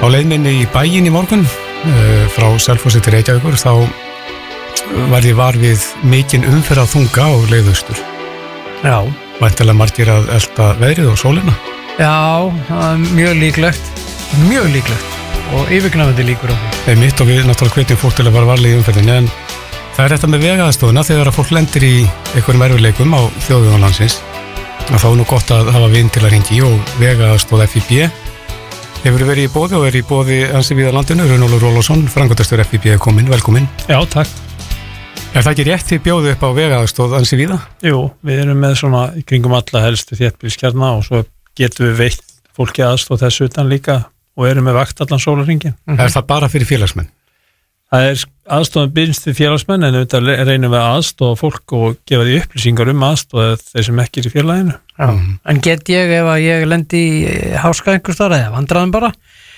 Á leið minni í bæinn í morgun frá Selfossi til Reykjavíkur þá var ég var við mikinn umferðarþunga og leiðaustur. Já. Væntanlega margir að elta veðrið og sólina. Já, það er mjög líklegt og yfirgnæfandi líkur á því. Það er mitt og við náttúrulega hvetjum fólk til að vera varlega í umferðinni en það er þetta með vegaaðstofuna þegar að fólk lendir í einhverjum erfiðleikum á þjóðvegum landsins og þá er nú gott að hafa vin til að hringja í og vegaaðstof FIB hefur verið í boði og er í boði ansi víða landinu. Runólfur Rólfsson, framkvæmdastjóri FIB er kominn, velkominn. Já, takk. Er það ekki rétt þið bjóðu upp á vegaaðstof ansi víða? Jú, við erum með svona í kringum alla helstu þéttbýliskjarna og svo getum við veitt fólki aðstof þessu utan líka og erum með vakt allan sólarhringinn. Er það bara fyrir félagsmenn? Það er aðstofan byrjast til félagsmenn en auðvitað reynum við að aðstofa fólk og gefa því upplýsingar aðstofa þeir sem ekki er í félaginu. Já. En get ég ef að ég lendi í háska einhvers staðar eða vandræðum bara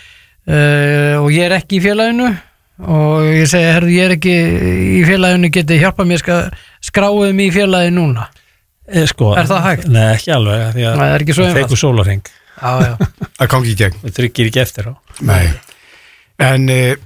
og ég er ekki í félaginu og ég segi, herru, ég er ekki í félaginu, getið hjálpað mér skráið mig í félagi núna. Sko, er það hægt? Nei, ekki alveg, því að það feikur sólarhring. Já. Það gangi í gegn. Það tryggir ekki eftir á. Nei. En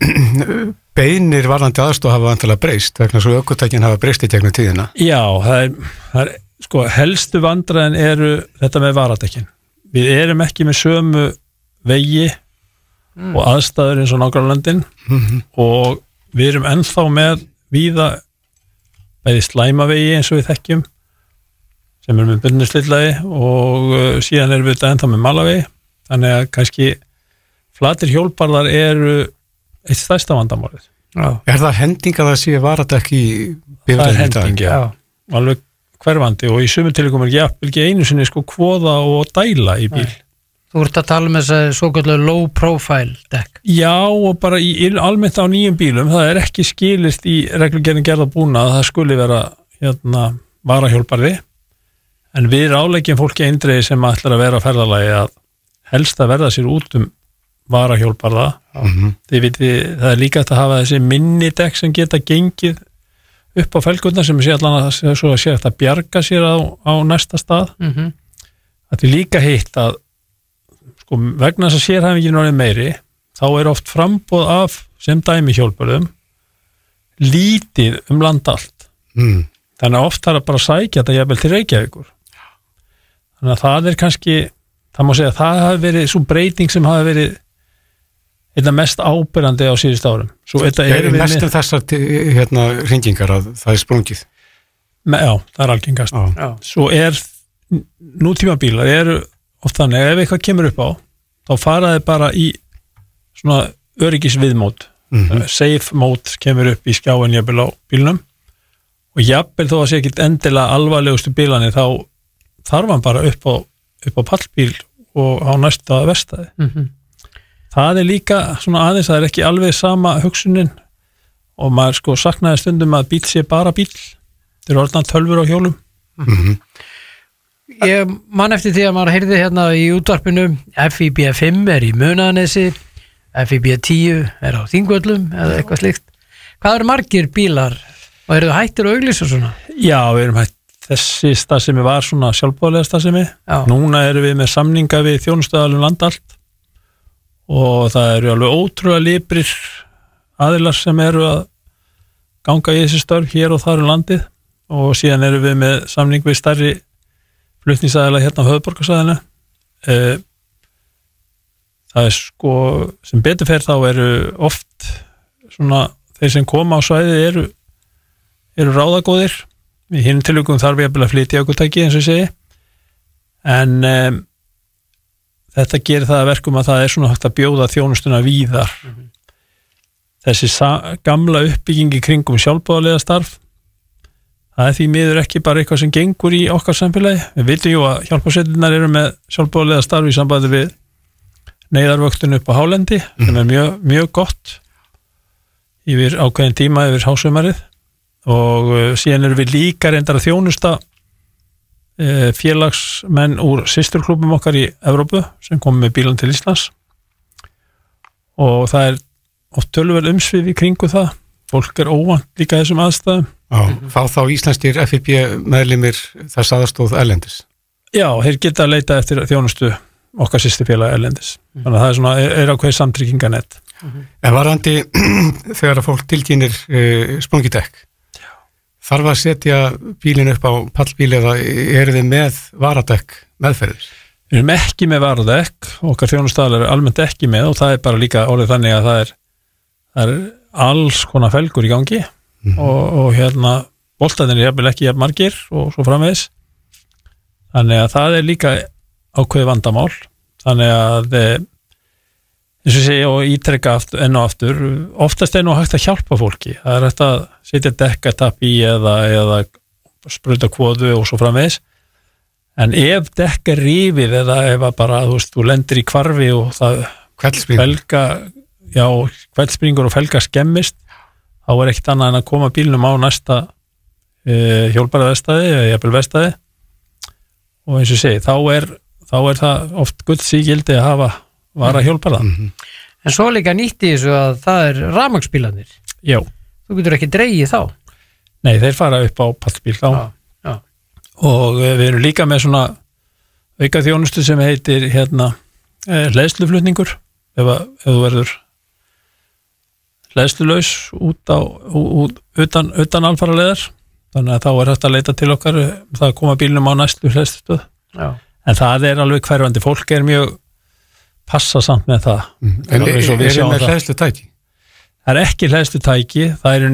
beiðnir varðandi aðstoð hafa vantilega breyst vegna svo ökutækin hafa breyst í gegnum tíðina. Já, það er sko, helstu vandræðin eru þetta með varadekkin. Við erum ekki með sömu vegi og aðstæður eins og nágrannlöndin og við erum ennþá með víða bæði slæmavegi eins og við þekkjum sem er með bundnu slillagi og síðan erum við þetta ennþá með malavegi, þannig að kannski flatir hjólbarðar eru eitt stærsta vandamálið. Já. Er það hending að það sé varadekk í bifreiðum í dag? Það er hending, já. Alveg hverfandi og í sumum tilvikum er ekki einu sinni sko kvoða og dæla í bíl. Þú ert að tala með þess að svo low profile dekk. Já, og bara almennt á nýjum bílum, það er ekki skilist í reglugerðin gerða búna að það skuli vera varahjólbarði. En við ráleggjum fólki eindreiði sem ætlar að vera á ferðalagi að helst að verða sér út varahjólbarða. Þið vitið, það er líka að hafa þessi minnidekk sem geta gengið upp á felgurnar sem sé allan að bjarga sér á næsta stað. Það er líka heitt að sko, vegna þess að sérhæfingin er meiri, þá er oft framboð af sem dæmi hjólbarðum lítið land allt. Þannig að oft þarf að bara sækja þetta jafnvel til Reykjavíkur. Þannig að það er kannski, það má segja að það hafi verið svo breyting sem hafi verið einna mest áberandi á síðust árum. Er mest þessar hringingar að það er sprungið? Já, það er algengast. Svo nútímabílar eru oft þannig að ef eitthvað kemur upp á, þá faraði bara í svona öryggisviðmót. Safe mode kemur upp í skjáin jafnvel á bílnum og jafnvel þó að sé ekki endilega alvarlegustu bílani þá þarf hann bara upp á pallbíl og á næsta verstaði. Það er líka svona aðeins, það er ekki alveg sama hugsunin og maður sko saknaði stundum að bíl sé bara bíl. Þeir eru orðnar tölvur á hjólum. Ég man eftir því að maður heyrði hérna í útvarpinu FIB 5 er í Munaðarnesi, FIB 10 er á Þingvöllum eða eitthvað slíkt. Hvað eru margir bílar og eru þau hættir og auglýsa svona? Já, við erum hætt. Þessi starfsemi var svona sjálfboðlega starfsemi. Núna erum við með samninga við þjónustöðalum land allt og það eru alveg ótrúlega librir aðilar sem eru að ganga í þessi störf hér og þar landið og síðan erum við með samning við stærri flutningsaðila hérna á höfuðborgarsvæðinu. Það er sko, sem betur fer þá eru oft svona þeir sem koma á svæðið eru ráðagóðir. Í hinum tilvikum þarf ég að flytja ökutæki eins og ég segi en þetta gerir það að verkum að það er svona hægt að bjóða þjónustuna víðar. Þessi gamla uppbyggingi kringum sjálfboðaliða starf það er því miður ekki bara eitthvað sem gengur í okkar samfélagi. Við vitum jú að hjálparsveitirnar eru með sjálfboðaliða starf í sambandi við neyðarvöktun upp á hálendi sem er mjög gott yfir ákveðin tíma yfir hásumarið og síðan erum við líka reyndar að þjónusta félagsmenn úr systurklúbum okkar í Evrópu sem komum með bílan til Íslands og það er oft töluvert umsvif í kringu það. Fólk er óvant líka þessum aðstæðum. Fá þá íslenskir FIB meðlimir þess aðstóð erlendis? Já, þeir geta að leita eftir þjónustu okkar systurfélag erlendis. Þannig að það svona, ákveðið samtrygginganett. En varðandi þegar að fólk tilkynir sprungidekk, þarf að setja bílinn upp á pallbíl eða eru þið með varadekk meðferðir? Við erum ekki með varadekk, okkar þjónustaðalar er almennt ekki með og það er bara líka orðið þannig að það er alls konar felgur í gangi og boltarnir er jafnvel ekki jafn margir og svo framvegis. Þannig að það er líka ákveðið vandamál. Þannig að eins og segja og ítrekka enn og aftur, oftast er nú hægt að hjálpa fólki. Það er hægt að setja dekkatapp í eða sprauta kvoðu og svo framvegis. En ef dekk er rifið eða ef að bara, þú lendir í hvarfi og það kveldspringur og felga skemmist, þá er ekkert annað en að koma bílnum á næsta hjólbarðaverkstæði eða jafnvel verkstæði og eins og segi, þá er það oft gullsígildi að hafa vara hjólbarða. En svo líka nýtt í þessu að það er rafmagnsbílarnir. Já. Þú getur ekki dregið þá. Nei, þeir fara upp á pallbíl þá. Já. Og við erum líka með svona auka þjónustu sem heitir hleðsluflutningur. Ef þú verður hleðslulaus utan alfaraleðar, þannig að þá er hægt að leita til okkar það að koma bílnum á næstu hleðslustöð. Já. En það er alveg hverfandi. Fólk er mjög passa samt með það. En er með hleðslutæki? Það er ekki hleðslutæki,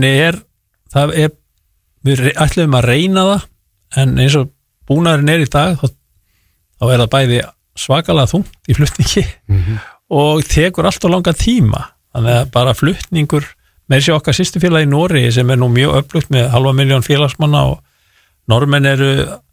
við ætlum að reyna það, en eins og búnaðurinn er í dag, þá er það bæði svakalega þungt í flutningi og tekur allt of langa tíma. Þannig að bara flutningur, með sér okkar systurfélag í Noregi sem er nú mjög öflugt með 500.000 félagsmanna og Normenn eru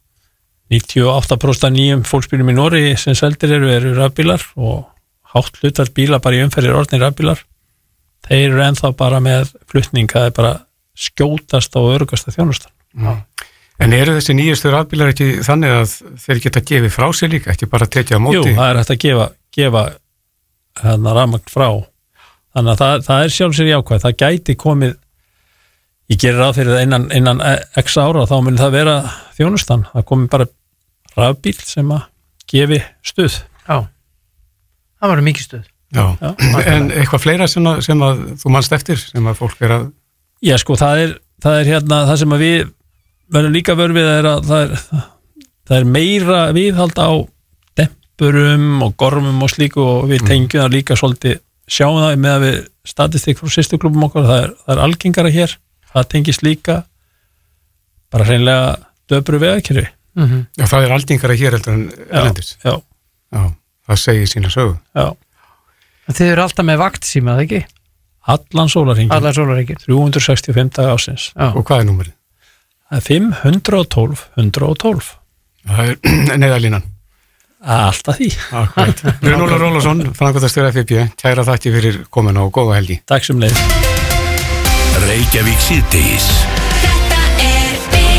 98% af nýjum fólksbílum í Noregi sem seldir eru rafbílar og hátt hlutar bíla bara í umferðir orðnir rafbílar. Þeir eru ennþá bara með flutning, það er bara skjótast og öruggasta þjónustan. En eru þessi nýjustu rafbílar ekki þannig að þeir geta gefið frá sér líka, ekki bara tekja á móti? Jú, það er hægt að gefa rafmagn frá. Þannig að það er sjálfsög jákvæð, það gæti komið, ég gerir ráð fyrir það innan x ára, þá mun það vera þjónustan, það komi bara rafbíl sem að gefi stuð. Já, það var mikið stuð. Já. En eitthvað fleira sem að þú manst eftir, sem að fólk er að... Já, sko, það er það sem að við verðum líka vörfið er að það er meira viðhald á dempurum og gormum og slíku og við tengjum það líka svolítið, sjáum það með að við statistik frá systurklubum okkar, það er algengara hér, það tengist líka bara hreinlega döpru vegakerfi. Já, það er algengara hér heldur en erlendis. Já. Það segir sína sögu. Já. Þið eru alltaf með vaktsíma, það ekki? Allan sólarhringinn. 365 daga ásins. Já. Og hvað er númerið? Það er 512 112. Það er neyðalínan. Alltaf því. Akkurat. Runóla Rólásson, framkvæmdastjóri FIB, kæra þakki fyrir komuna og góða helgi. Takk sem leið. Reykjavík síðdegis. Þetta er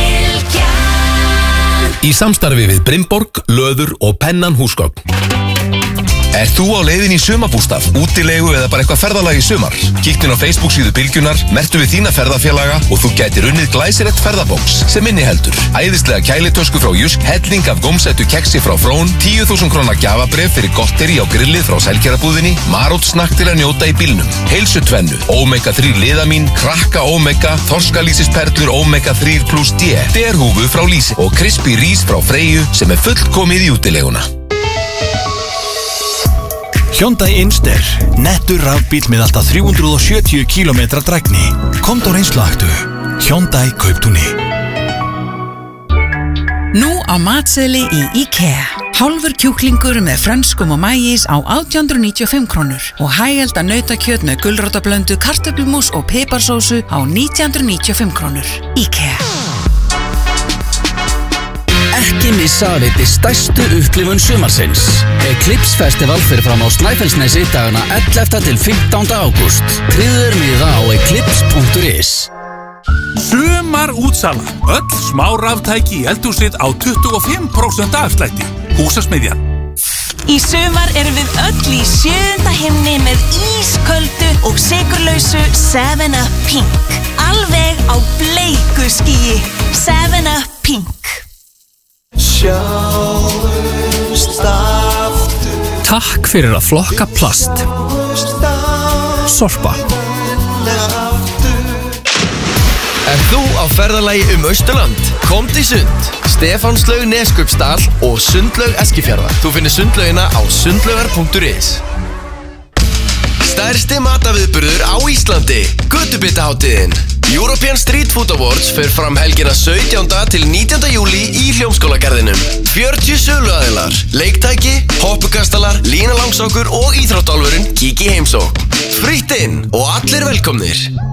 Bylgjan. Í samstarfi við Brimborg, Löður og Pennan húsgögn. Er þú á leiðin í sumarbústað, útilegu eða bara eitthvað ferðalag í sumar? Kíktu inn á Facebook síðu Bylgjunar, merktu við þína ferðafélaga og þú gætir unnið glæsilegt ferðabóks sem inniheldur æðislega kælitösku frá Jysk, helling af gómsættu keksi frá Frón, 10.000 króna gjafabréf fyrir gotteri á grillið frá Selkerabúðinni, marótsnakk til að njóta í bílnum, heilsutvennu, Omega 3 liðamín, krakka Omega, þorskalýsisperlur Omega 3+D, derhúfu frá Lýsi og crispy rís frá Freyju sem er fullkomið í útileguna. Hyundai Inster, nettur rafbíl með alltaf 370 km drægni. Komdu á reynsluaktu. Hyundai Kauptúni. Nú á matseðli í IKEA. Hálfur kjúklingur með frönskum og maís á 1895 krónur og hægelda nautakjöt með gulrótarblöndu, kartöflumús og piparsósu á 1995 krónur. IKEA. Ekki missa að viti stærstu upplifun sumarsins. Eclipse Festival fyrir fram á Snæfellsnesi dagana 11. til 15. ágúst. Tryggður miða á eclipse.is. Sumar útsala. Öll smá raftæki í eldhúsið á 25% afslætti. Húsasmiðjan. Í sumar erum við öll í 7. himni með ísköldu og sykurlausu 7up Pink. Alveg á bleiku skýi. 7up Pink. Sjáumst aftur Takk fyrir að flokka plast. Sorpa. Þú á ferðalagi Austurland? Komdu í sund. Stefánslaug Neskupsdal og Sundlaug Eskifjarðar. Þú finnir sundlaugina á sundlaugar.is. Stærsti mataviðburður á Íslandi, Götubitahátíðin. European Street Food Awards fer fram helgina 17. til 19. júlí í Hljómskálagarðinum. 40 söluaðilar, leiktæki, hoppukastalar, línalangsokkur og íþróttálfurinn kíki heimsókn. Frítt inn og allir velkomnir.